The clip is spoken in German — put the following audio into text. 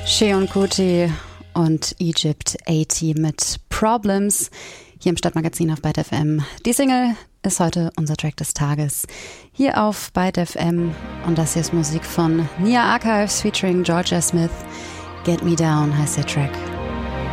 Sheon Kuti und Egypt 80 mit Problems hier im Stadtmagazin auf Byte FM. Die Single ist heute unser Track des Tages hier auf Byte FM und das hier ist Musik von Nia Archives featuring Georgia Smith. Get Me Down heißt der Track.